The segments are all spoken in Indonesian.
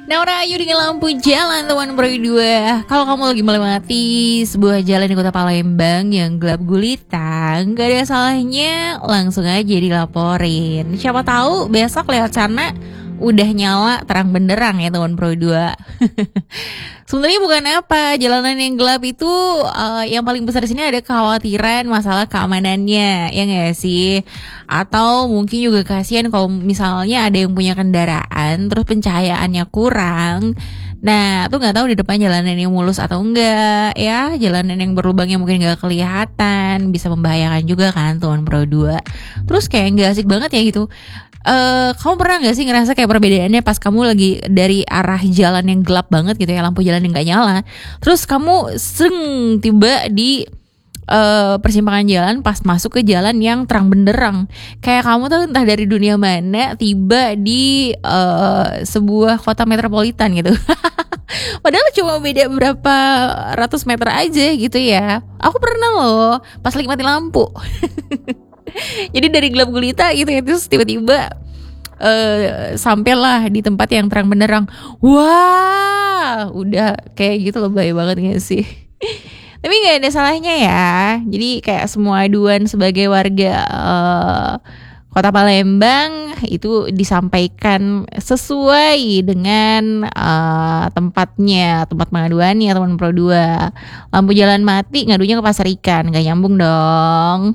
Naura Ayu dengan lampu jalan teman Pro 2. Kalau kamu lagi melewati sebuah jalan di kota Palembang yang gelap gulita, nggak ada salahnya langsung aja dilaporin. Siapa tahu besok lewat sana udah nyala terang benderang ya teman Pro 2. Sebenarnya bukan apa, jalanan yang gelap itu yang paling besar di sini ada kekhawatiran masalah keamanannya, ya nggak sih? Atau mungkin juga kasihan kalau misalnya ada yang punya kendaraan terus pencahayaannya kurang. Nah, tuh nggak tahu di depan jalanan yang mulus atau enggak, ya. Jalanan yang berlubang yang mungkin nggak kelihatan, bisa membahayakan juga kan teman Pro 2. Terus kayak nggak asik banget ya gitu. Kamu pernah gak sih ngerasa kayak perbedaannya pas kamu lagi dari arah jalan yang gelap banget gitu ya, lampu jalan yang gak nyala, terus kamu tiba di persimpangan jalan pas masuk ke jalan yang terang benderang, kayak kamu tuh entah dari dunia mana tiba di sebuah kota metropolitan gitu. Padahal cuma beda berapa ratus meter aja gitu ya. Aku pernah loh pas lagi mati lampu. Jadi dari gelap gulita gitu ya, terus tiba-tiba sampailah di tempat yang terang benderang. Wah, udah kayak gitu loh, bahaya banget gak sih? Tapi gak ada salahnya ya. Jadi kayak semua aduan sebagai warga Kota Palembang itu disampaikan sesuai dengan tempatnya, tempat pengaduannya teman Pro 2. Lampu jalan mati ngadunya ke pasar ikan, gak nyambung dong.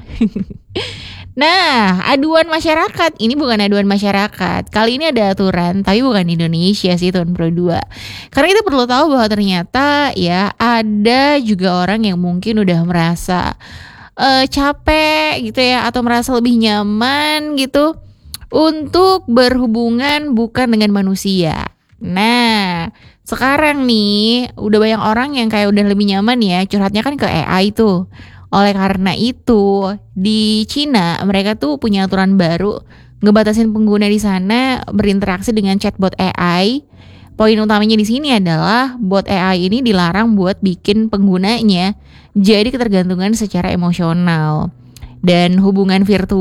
Nah, aduan masyarakat. Ini bukan aduan masyarakat. Kali ini ada aturan, tapi bukan di Indonesia sih teman Pro 2. Karena kita perlu tahu bahwa ternyata ya ada juga orang yang mungkin udah merasa capek gitu ya, atau merasa lebih nyaman gitu untuk berhubungan bukan dengan manusia. Nah, sekarang nih udah banyak orang yang kayak udah lebih nyaman ya curhatnya kan ke AI tuh. Oleh karena itu di Cina mereka tuh punya aturan baru ngebatasin pengguna di sana berinteraksi dengan chatbot AI. Poin utamanya di sini adalah bot AI ini dilarang buat bikin penggunanya jadi ketergantungan secara emosional dan hubungan virtual